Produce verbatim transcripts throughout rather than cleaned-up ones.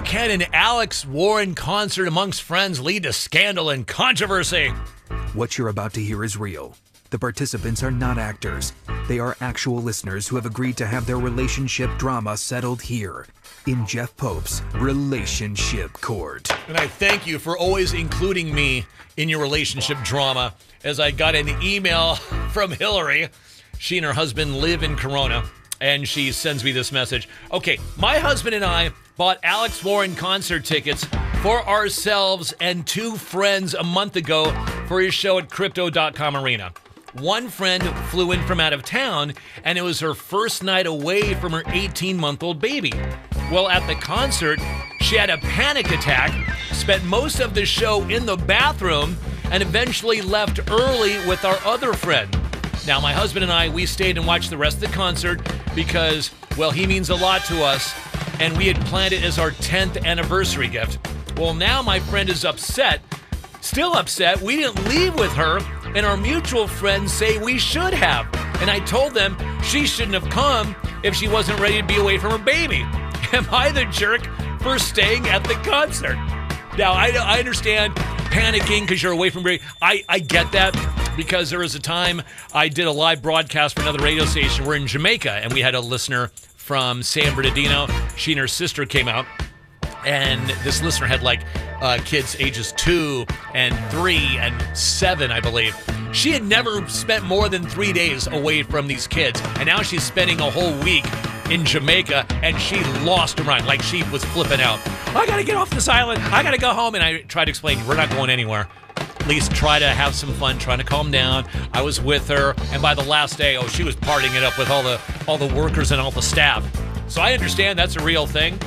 can an Alex Warren concert amongst friends lead to scandal and controversy? What you're about to hear is real. The participants are not actors. They are actual listeners who have agreed to have their relationship drama settled here in Jeff Pope's Relationship Court. And I thank you for always including me in your relationship drama, as I got an email from Hillary. She and her husband live in Corona, and she sends me this message. Okay, my husband and I bought Alex Warren concert tickets for ourselves and two friends a month ago for his show at Crypto dot com Arena. One friend flew in from out of town, and it was her first night away from her eighteen-month-old baby. Well, at the concert, she had a panic attack, spent most of the show in the bathroom, and eventually left early with our other friend. Now, my husband and I, we stayed and watched the rest of the concert because, well, he means a lot to us, and we had planned it as our tenth anniversary gift. Well, now my friend is upset, still upset. We didn't leave with her, and our mutual friends say we should have. And I told them she shouldn't have come if she wasn't ready to be away from her baby. Am I the jerk for staying at the concert? Now, I, I understand panicking because you're away from baby. I, I get that, because there was a time I did a live broadcast for another radio station. We're in Jamaica, and we had a listener from San Bernardino. She and her sister came out, and this listener had like uh, kids ages two and three and seven, I believe. She had never spent more than three days away from these kids, and now she's spending a whole week in Jamaica, and she lost her mind. Like, she was flipping out. I gotta get off this island. I gotta go home. And I tried to explain, we're not going anywhere. At least try to have some fun, trying to calm down. I was with her, and by the last day, oh, she was partying it up with all the all the workers and all the staff. So I understand that's a real thing.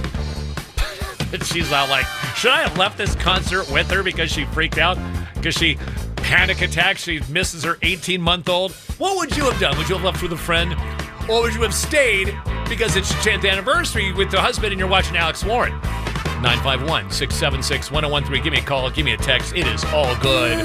But she's not like, should I have left this concert with her because she freaked out? Because she panic attacked, she misses her eighteen-month-old? What would you have done? Would you have left with a friend? Or would you have stayed because it's your tenth anniversary with the husband and you're watching Alex Warren? nine five one, six seven six, one oh one three. Give me a call. Give me a text. It is all good.